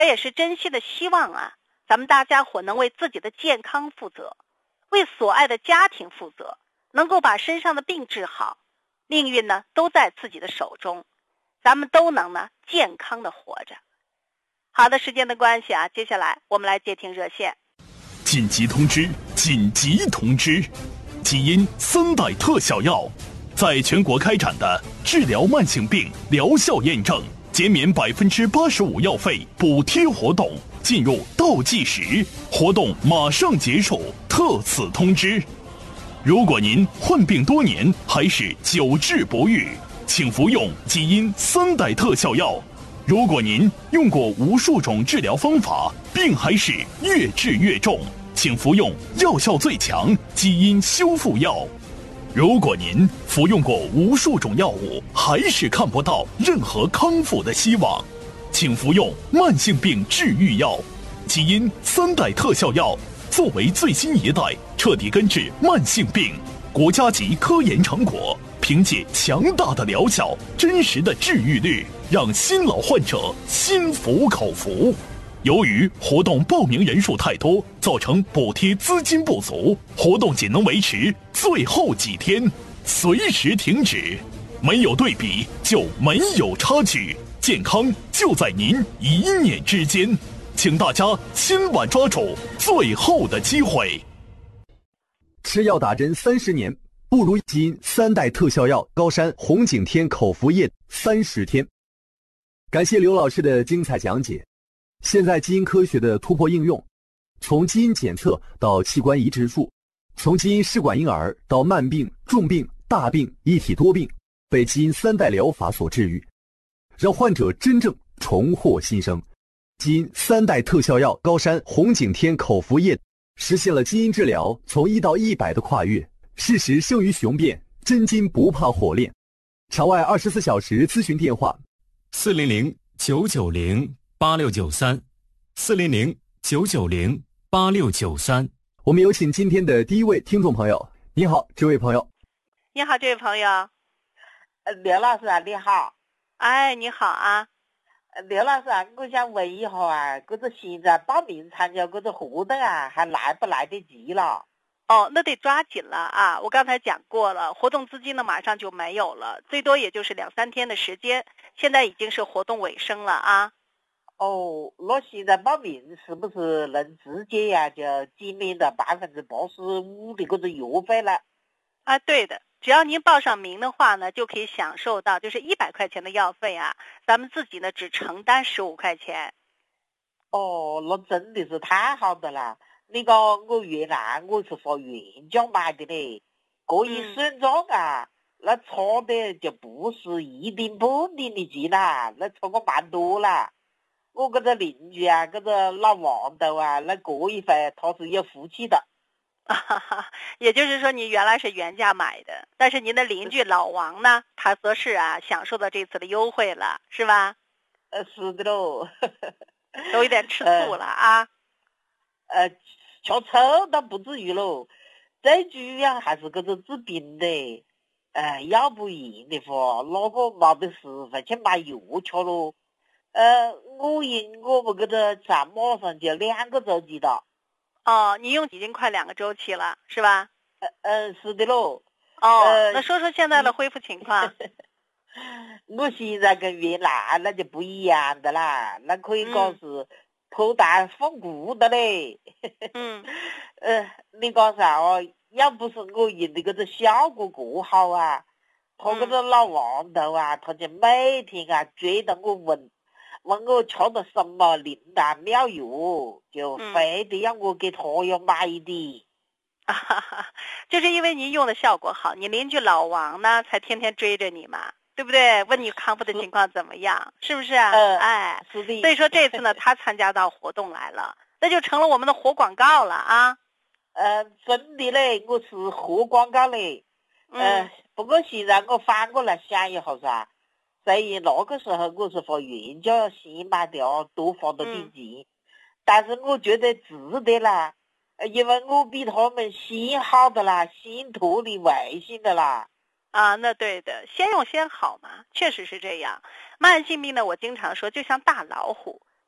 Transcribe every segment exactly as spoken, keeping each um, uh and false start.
也是真心的希望啊，咱们大家伙能为自己的健康负责，为所爱的家庭负责，能够把身上的病治好，命运呢都在自己的手中，咱们都能呢健康的活着。好的，时间的关系啊，接下来我们来接听热线。 紧急通知！紧急通知！基因三代特效药在全国开展的治疗慢性病疗效验证减免百分之八十五药费补贴活动进入倒计时，活动马上结束，特此通知。如果您患病多年还是久治不愈，请服用基因三代特效药。如果您用过无数种治疗方法，病还是越治越重，请服用药效最强基因修复药。如果您服用过无数种药物，还是看不到任何康复的希望，请服用慢性病治愈药基因三代特效药。作为最新一代彻底根治慢性病国家级科研成果，凭借强大的疗效、真实的治愈率，让新老患者心服口服。由于活动报名人数太多，造成补贴资金不足，活动仅能维持最后几天，随时停止。没有对比就没有差距，健康就在您一念之间，请大家千万抓住最后的机会。 吃药打针三十年，不如基因三代特效药高山红景天口服液三十天。感谢刘老师的精彩讲解。现在基因科学的突破应用，从基因检测到器官移植术，从基因试管婴儿到慢病、重病、大病一体多病，被基因三代疗法所治愈，让患者真正重获新生。基因三代特效药高山红景天口服液实现了基因治疗从一到一百的跨越，事实胜于雄辩，真金不怕火炼。场外二十四小时咨询电话： 四零零九九零八六九三，四零零九九零八六九三。 我们有请今天的第一位听众朋友。你好，这位朋友。 你好，这位朋友。 呃，刘老师啊，你好。 哎，你好啊。 刘老师啊，我想问一下啊，这个现在报名参加这个活动啊，还来不来得及了？ 哦，那得抓紧了啊！我刚才讲过了，活动资金呢马上就没有了，最多也就是两三天的时间，现在已经是活动尾声了啊。 哦，那现在报名是不是能直接呀、啊、就减免了百分之八十五的这个药费了？ 啊，对的，只要您报上名的话呢，就可以享受到就是一百块钱的药费啊，咱们自己呢只承担十五块钱。 哦，那真的是太好的了。那个我原来我是发原价买的嘞，这一算账啊，嗯、那差的就不是一点半点的钱啦，那差个蛮多啦。我这个邻居啊，这个老王头啊，那这一回他是有福气的。 也就是说你原来是原价买的，但是您的邻居老王呢，他则是啊享受到这次的优惠了，是吧？ 呃，是的喽。 都有点吃醋了啊。 呃，吃醋倒不至于喽，最主要还是这个治病的。呃，要不然的话，那个没得时间去买药吃喽。呃，我因我们这个才马上就两个周期了。 哦，你用已经快两个周期了，是吧？ 呃呃，是的喽。 哦、 呃， 那说说现在的恢复情况。 我现在跟原来那就不一样的啦，那可以讲是脱胎换骨的嘞。 嗯。 呃，你讲啥哦？要不是我用的这个效果过好啊，他这个老王头啊，他就每天啊追着我问。问我吃的什么灵丹妙药，就非得让我给他要买的。 啊哈哈，就是因为您用的效果好，你邻居老王呢才天天追着你嘛，对不对？问你康复的情况怎么样，是不是啊？ 呃、 哎， 是的。 所以说这次呢，他参加到活动来了，那就成了我们的活广告了啊。 呃，真的嘞，我是活广告嘞。呃， 嗯、 不过现在我反过来想一下噻。虽然那个时候我是花原价先买的啊，多花了点钱，嗯、但是我觉得值得啦，因为我比他们先好的啦，先脱离危险的啦。 啊，那对的，先用先好嘛，确实是这样。慢性病呢，我经常说就像大老虎，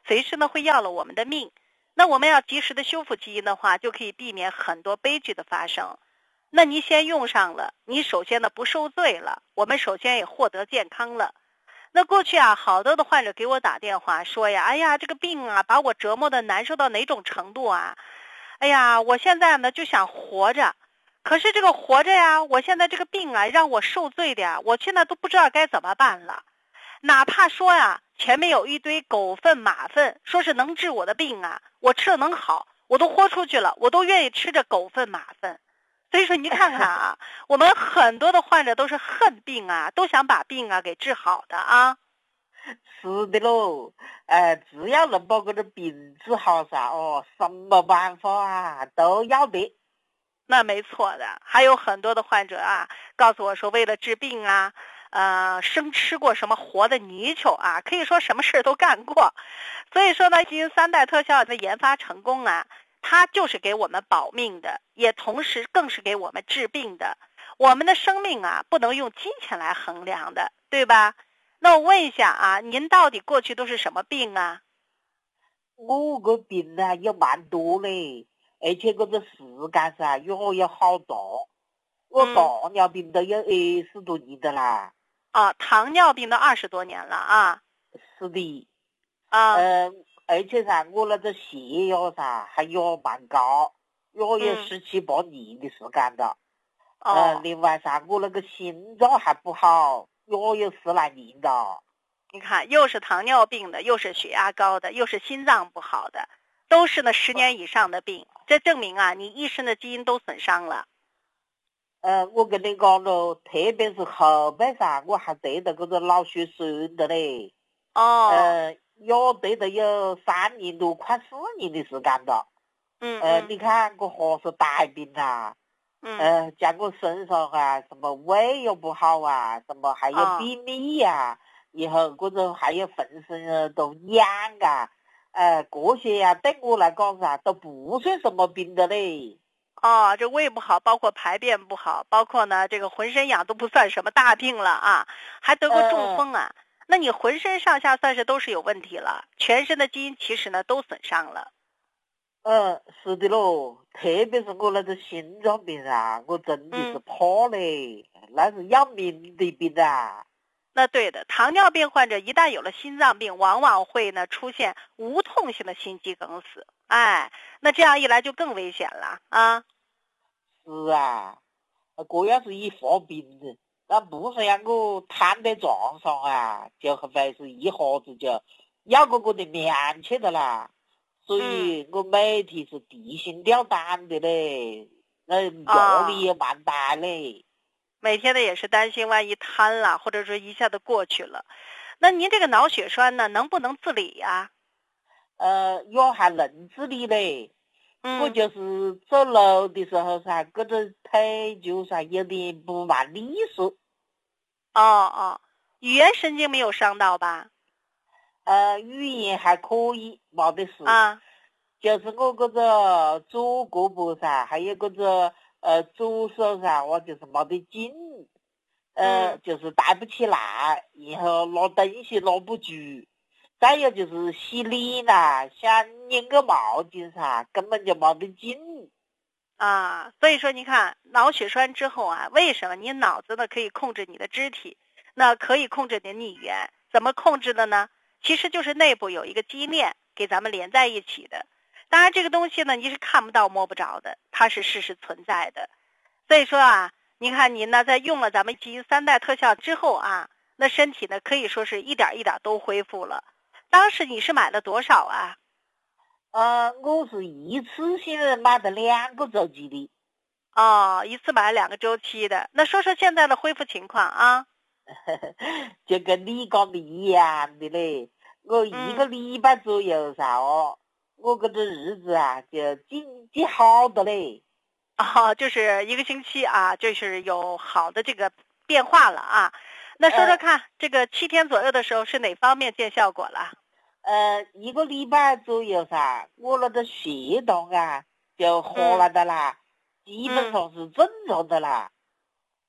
随时呢会要了我们的命。那我们要及时的修复基因的话，就可以避免很多悲剧的发生。那你先用上了，你首先呢不受罪了，我们首先也获得健康了。那过去啊，好多的患者给我打电话说呀，哎呀，这个病啊，把我折磨的难受到哪种程度啊？哎呀，我现在呢就想活着，可是这个活着呀，我现在这个病啊，让我受罪的呀，我现在都不知道该怎么办了。哪怕说呀，前面有一堆狗粪马粪，说是能治我的病啊，我吃了能好，我都豁出去了，我都愿意吃这狗粪马粪。所以说你看看啊，我们很多的患者都是恨病啊，都想把病啊给治好的啊。 是的喽，呃，只要能把这个病治好噻，哦，什么办法啊都要得。 那没错的，还有很多的患者啊，告诉我说，为了治病啊，呃，生吃过什么活的泥鳅啊，可以说什么事都干过。所以说呢，基因三代特效药的研发成功啊，它就是给我们保命的，也同时更是给我们治病的。我们的生命啊，不能用金钱来衡量的，对吧？那我问一下啊，您到底过去都是什么病啊？ 我个病啊也蛮多嘞，而且这个时间噻越来越好大。我嗯糖尿病都有二十多年的啦。 啊，糖尿病都二十多年了啊。 是的。 啊。 嗯、而且噻，我那个血压噻还也蛮高，也有嗯十七八年的时间的。 哦。 呃，另外噻，我那个心脏还不好，也有十来年的。 你看，又是糖尿病的，又是血压高的，又是心脏不好的，都是呢十年以上的病。这证明啊，你一身的基因都损伤了。 呃，我跟你讲咯，特别是后背噻，我还得了这个脑血栓的嘞。 哦。 呃，也得了有三年多，快四年的时间了。 嗯呃， 嗯你看这还是大病啊。 嗯。 呃，加我身上啊，什么胃也不好啊，什么还有哦便秘呀、然后或者还有浑身啊都痒啊，呃，这些呀、对我来讲噻，都不算什么病的嘞。 哦，这胃不好，包括排便不好，包括呢这个浑身痒都不算什么大病了啊，还得过中风啊。那你浑身上下算是都是有问题了，全身的基因其实呢都损伤了。 嗯，是的咯，特别是我那个心脏病啊，我真的是怕嘞，那是要命的病啊。 那对的，糖尿病患者一旦有了心脏病，往往会呢出现无痛性的心肌梗死。哎，那这样一来就更危险了啊。 是啊，这要是一发病的，那不是让我瘫在床上啊，就会是一下子就要个我的命去的啦。所以我每天是提心吊胆的嘞，那压力也蛮大嘞。 每天的也是担心万一瘫了，或者说一下子过去了。那您这个脑血栓呢，能不能自理呀？ 呃，也还能自理嘞。 嗯。 我就是走路的时候噻，这个腿就噻有点不蛮利索。 哦哦，语言神经没有伤到吧？ 呃，语言还可以，没得事。 啊。 就是我这个左胳膊噻，还有这个呃左手噻，我就是没得劲，呃， 嗯、 就是抬不起来，然后拿东西拿不住。再有就是洗脸啦，想拧个毛巾噻，根本就没得劲。 啊，所以说你看脑血栓之后啊，为什么你脑子呢可以控制你的肢体，那可以控制你的语言？怎么控制的呢？其实就是内部有一个基因链给咱们连在一起的。当然这个东西呢你是看不到摸不着的，它是事实存在的。所以说啊，你看您呢在用了咱们基因三代特效之后啊，那身体呢可以说是一点一点都恢复了。当时你是买了多少啊？ 呃，我是一次性买的两个周期的。 哦，一次买两个周期的。那说说现在的恢复情况啊？ 就跟你讲的一样的嘞，我一个礼拜左右噻哦，我这个日子啊就经济好的嘞。 哦，就是一个星期啊，就是有好的这个变化了啊。那说说看，呃、这个七天左右的时候是哪方面见效果了？ 呃，一个礼拜左右噻，我那个血糖啊就下来的啦，嗯、基本上是正常的啦。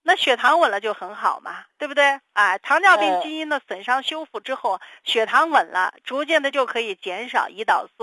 那血糖稳了就很好嘛，对不对？啊，糖尿病基因的损伤修复之后，血糖稳了，逐渐的就可以减少胰岛素